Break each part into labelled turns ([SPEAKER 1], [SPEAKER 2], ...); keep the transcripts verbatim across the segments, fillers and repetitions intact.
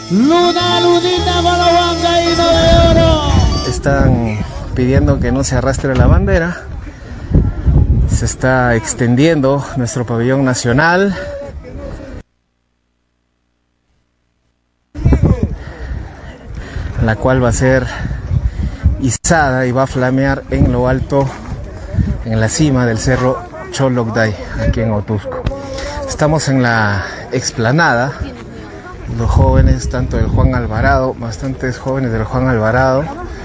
[SPEAKER 1] Luna, lunita, malabanga y no de oro.
[SPEAKER 2] Están pidiendo que no se arrastre la bandera. Se está extendiendo nuestro pabellón nacional. La cual va a ser izada y va a flamear en lo alto, en la cima del cerro Cholocday, aquí en Otuzco. Estamos en la explanada. Los jóvenes, tanto del Juan Alvarado, bastantes jóvenes del Juan Alvarado,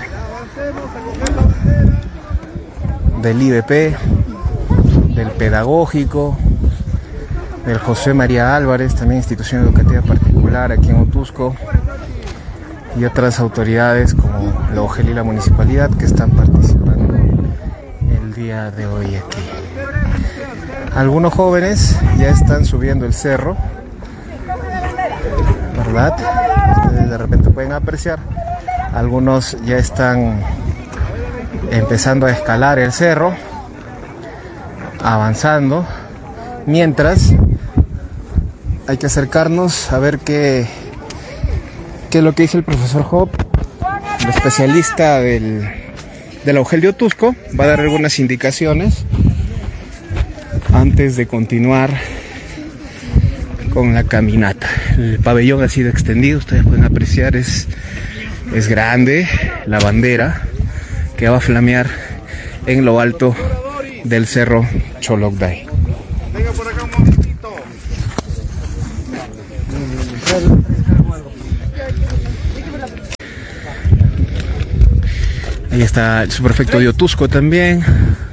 [SPEAKER 2] del I B P, del Pedagógico, del José María Álvarez, también institución educativa particular aquí en Otuzco, y otras autoridades como la O G L y la municipalidad que están participando el día de hoy aquí. Algunos jóvenes ya están subiendo el cerro, ¿verdad? Ustedes de repente pueden apreciar. Algunos ya están empezando a escalar el cerro, avanzando, mientras hay que acercarnos a ver qué, qué es lo que dice el profesor Job, el especialista del, de la O G L de Otuzco. Va a dar algunas indicaciones antes de continuar con la caminata. El pabellón ha sido extendido, ustedes pueden apreciar, es, es grande la bandera que va a flamear en lo alto del cerro Cholocday.
[SPEAKER 3] Venga por acá un momentito.
[SPEAKER 2] Ahí está el subprefecto de Otuzco también.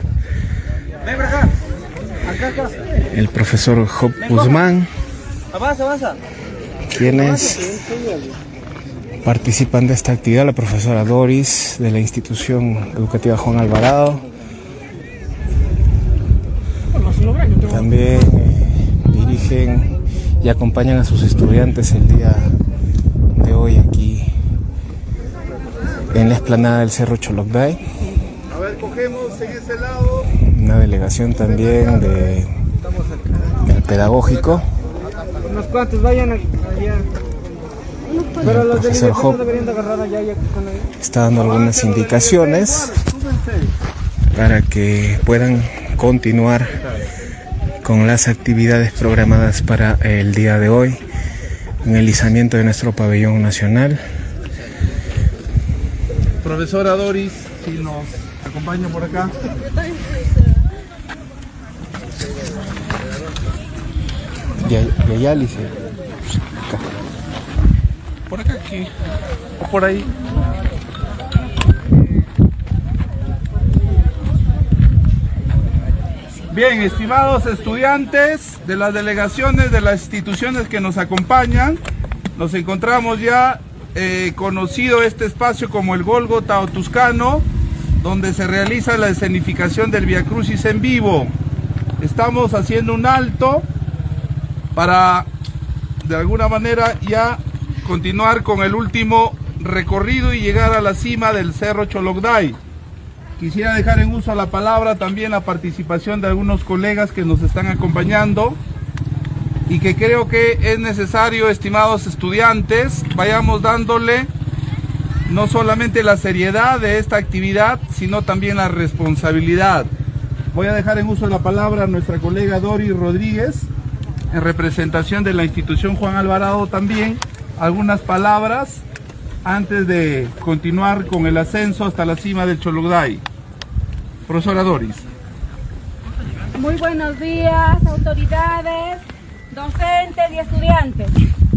[SPEAKER 2] El profesor Job Guzmán.
[SPEAKER 4] Avanza, avanza.
[SPEAKER 2] Quienes participan de esta actividad, la profesora Doris de la institución educativa Juan Alvarado. También eh, dirigen y acompañan a sus estudiantes el día de hoy aquí en la explanada del cerro Cholocday.
[SPEAKER 3] A ver, cogemos en ese lado.
[SPEAKER 2] Una delegación también de, del pedagógico.
[SPEAKER 4] Unos cuantos vayan allá. Pero los
[SPEAKER 2] profesor Job
[SPEAKER 4] deberían de agarrar allá ya con el...
[SPEAKER 2] está dando algunas indicaciones para que puedan continuar con las actividades programadas para el día de hoy en el izamiento de nuestro pabellón nacional.
[SPEAKER 3] Profesora Doris, si nos acompaña por acá.
[SPEAKER 2] Y allá, Alice. Acá.
[SPEAKER 3] Por acá, aquí. O por ahí. Bien, estimados estudiantes de las delegaciones de las instituciones que nos acompañan, nos encontramos ya eh, conocido este espacio como el Gólgota Otuzcano, donde se realiza la escenificación del Vía Crucis en vivo. Estamos haciendo un alto para, de alguna manera, ya continuar con el último recorrido y llegar a la cima del cerro Cholocday. Quisiera dejar en uso la palabra también la participación de algunos colegas que nos están acompañando y que creo que es necesario, estimados estudiantes, vayamos dándole no solamente la seriedad de esta actividad, sino también la responsabilidad. Voy a dejar en uso la palabra a nuestra colega Doris Rodríguez, en representación de la institución Juan Alvarado también, algunas palabras antes de continuar con el ascenso hasta la cima del Cholocday. Profesora Doris.
[SPEAKER 5] Muy buenos días, autoridades, docentes y estudiantes.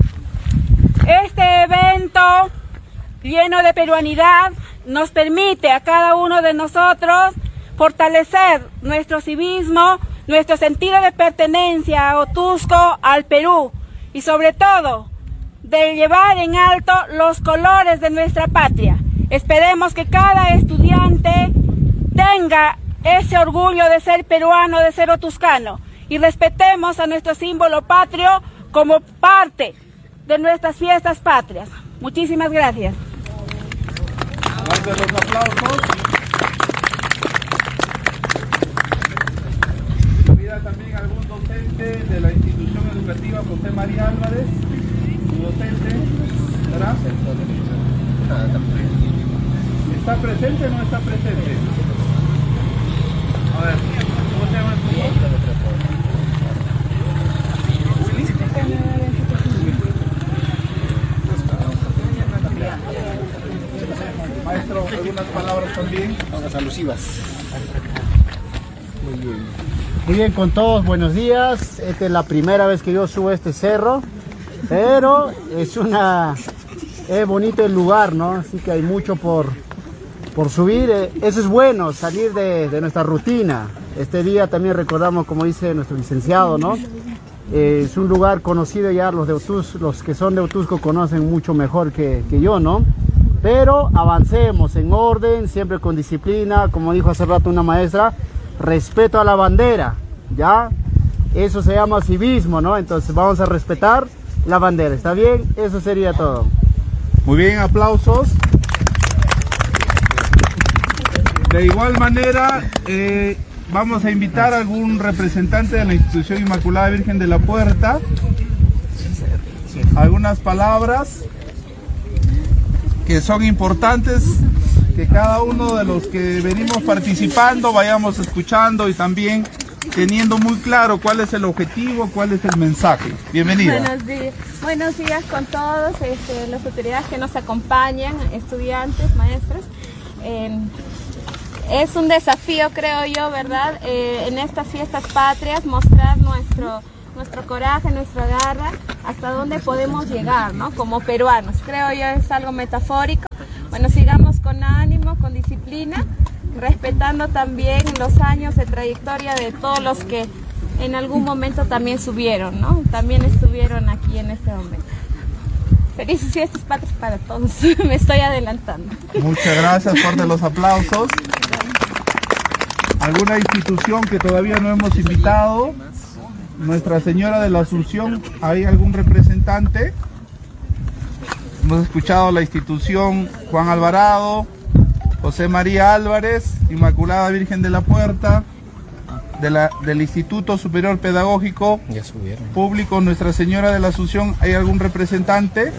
[SPEAKER 5] Este evento lleno de peruanidad nos permite a cada uno de nosotros fortalecer nuestro civismo, nuestro sentido de pertenencia a Otuzco, al Perú, y sobre todo de llevar en alto los colores de nuestra patria. Esperemos que cada estudiante tenga ese orgullo de ser peruano, de ser otuzcano, y respetemos a nuestro símbolo patrio como parte de nuestras fiestas patrias. Muchísimas gracias.
[SPEAKER 3] Fuerte los aplausos. Mira también algún docente de la institución educativa José María Álvarez, su docente. ¿Ya? ¿Está presente o no está presente? A ver, ¿cómo se llama tu Maestro, algunas palabras también.
[SPEAKER 6] Palabras alusivas. Muy bien. Muy bien con todos, buenos días. Esta es la primera vez que yo subo a este cerro, pero es una es bonito el lugar, ¿no? Así que hay mucho por, por subir. Eso es bueno, salir de, de nuestra rutina. Este día también recordamos, como dice nuestro licenciado, ¿no? Eh, es un lugar conocido ya, los de Otuzco, los que son de Otuzco conocen mucho mejor que, que yo, ¿no? Pero avancemos en orden, siempre con disciplina, como dijo hace rato una maestra, respeto a la bandera, ¿ya? Eso se llama civismo, ¿no? Entonces vamos a respetar la bandera, ¿está bien? Eso sería todo.
[SPEAKER 3] Muy bien, aplausos. De igual manera, eh, vamos a invitar a algún representante de la Institución Inmaculada Virgen de la Puerta. Algunas palabras que son importantes, que cada uno de los que venimos participando vayamos escuchando y también teniendo muy claro cuál es el objetivo, cuál es el mensaje. Bienvenida.
[SPEAKER 7] Buenos días, buenos días con todos, este, las autoridades que nos acompañan, estudiantes, maestros. Eh, es un desafío, creo yo, ¿verdad? Eh, en estas fiestas patrias mostrar nuestro, nuestro coraje, nuestra garra, hasta dónde podemos llegar, ¿no? Como peruanos. Creo yo es algo metafórico. Bueno, sigamos con ánimo, con disciplina, respetando también los años de trayectoria de todos los que en algún momento también subieron, ¿no? También estuvieron aquí en este momento. Felices fiestas patrias para todos. Me estoy adelantando.
[SPEAKER 3] Muchas gracias, fuertes los aplausos. ¿Alguna institución que todavía no hemos invitado? Nuestra Señora de la Asunción, ¿hay algún representante? Hemos escuchado la institución Juan Alvarado, José María Álvarez, Inmaculada Virgen de la Puerta, de la, del Instituto Superior Pedagógico Público Nuestra Señora de la Asunción. ¿Hay algún representante?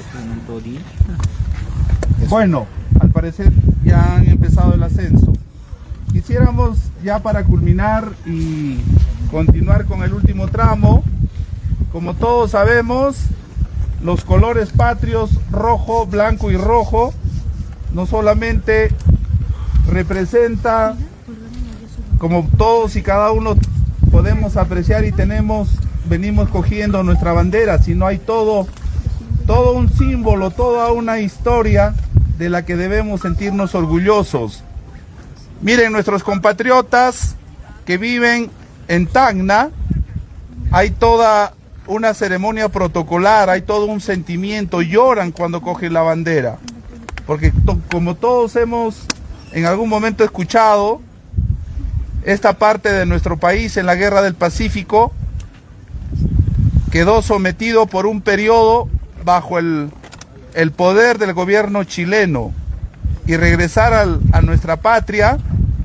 [SPEAKER 3] Bueno, al parecer ya han empezado el ascenso. Quisiéramos ya para culminar y continuar con el último tramo. Como todos sabemos, los colores patrios rojo, blanco y rojo no solamente representa, como todos y cada uno podemos apreciar y tenemos, venimos cogiendo nuestra bandera, sino hay todo, todo un símbolo, toda una historia de la que debemos sentirnos orgullosos. Miren, nuestros compatriotas que viven en Tacna, hay toda una ceremonia protocolar, hay todo un sentimiento, lloran cuando cogen la bandera, porque to, como todos hemos en algún momento escuchado, esta parte de nuestro país en la Guerra del Pacífico quedó sometido por un periodo bajo el, el poder del gobierno chileno, y regresar al, a nuestra patria,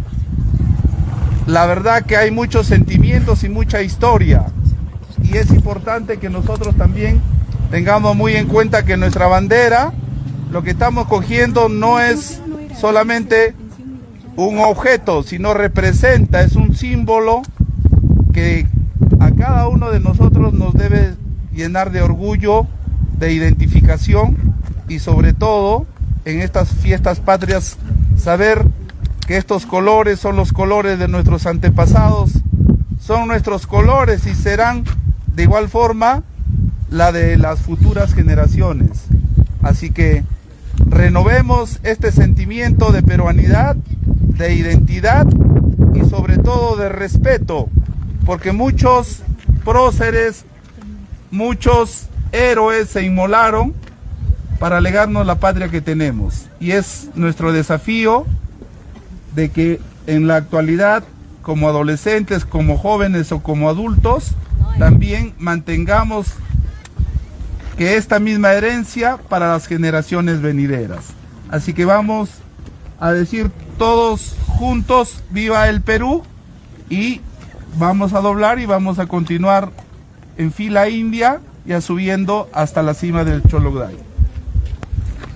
[SPEAKER 3] la verdad que hay muchos sentimientos y mucha historia, y es importante que nosotros también tengamos muy en cuenta que nuestra bandera, lo que estamos cogiendo no es solamente un objeto, sino representa, es un símbolo que a cada uno de nosotros nos debe llenar de orgullo, de identificación, y sobre todo en estas fiestas patrias saber que estos colores son los colores de nuestros antepasados, son nuestros colores y serán de igual forma la de las futuras generaciones. Así que renovemos este sentimiento de peruanidad, de identidad y sobre todo de respeto, porque muchos próceres, muchos héroes se inmolaron para legarnos la patria que tenemos, y es nuestro desafío de que en la actualidad, como adolescentes, como jóvenes o como adultos, también mantengamos que esta misma herencia para las generaciones venideras. Así que vamos a decir todos juntos, ¡viva el Perú! Y vamos a doblar y vamos a continuar en fila india, ya subiendo hasta la cima del Chologday.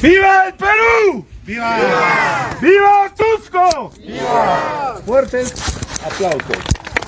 [SPEAKER 3] ¡Viva el Perú! ¡Viva! ¡Viva, ¡Viva Cusco! ¡Viva! Fuertes aplausos.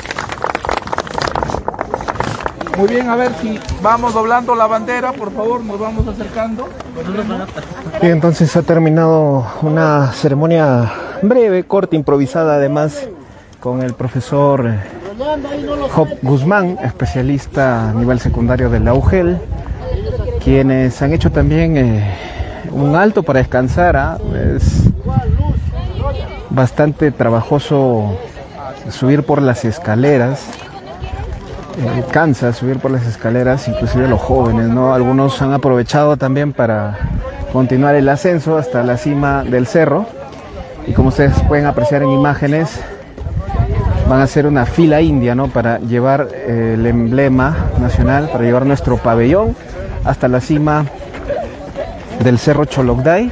[SPEAKER 3] Muy bien, a ver si vamos doblando la bandera, por favor, nos vamos acercando.
[SPEAKER 2] Bien, entonces ha terminado una ceremonia breve, corta, improvisada, además, con el profesor Job Guzmán, especialista a nivel secundario de la U G E L, quienes han hecho también eh, un alto para descansar. ¿eh? Es bastante trabajoso subir por las escaleras. Eh, cansa subir por las escaleras, inclusive los jóvenes, ¿no? Algunos han aprovechado también para continuar el ascenso hasta la cima del cerro, y como ustedes pueden apreciar en imágenes, van a hacer una fila india, ¿no? Para llevar eh, el emblema nacional, para llevar nuestro pabellón hasta la cima del cerro Cholocday,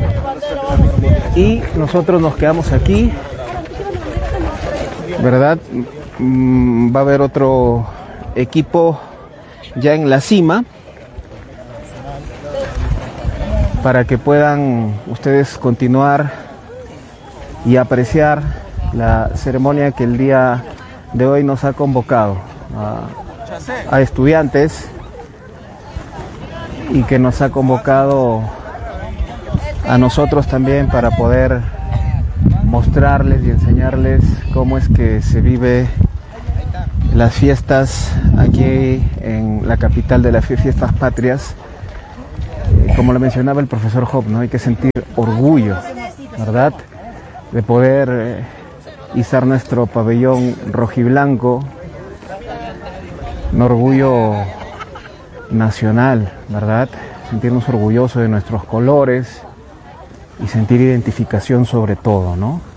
[SPEAKER 2] y nosotros nos quedamos aquí, ¿verdad? Va a haber otro equipo ya en la cima para que puedan ustedes continuar y apreciar la ceremonia que el día de hoy nos ha convocado a, a estudiantes, y que nos ha convocado a nosotros también para poder mostrarles y enseñarles cómo es que se vive las fiestas aquí en la capital de las fiestas patrias. Como lo mencionaba el profesor Job, ¿no? Hay que sentir orgullo, ¿verdad?, de poder eh, izar nuestro pabellón rojiblanco, un orgullo nacional, ¿verdad?, sentirnos orgullosos de nuestros colores y sentir identificación sobre todo, ¿no?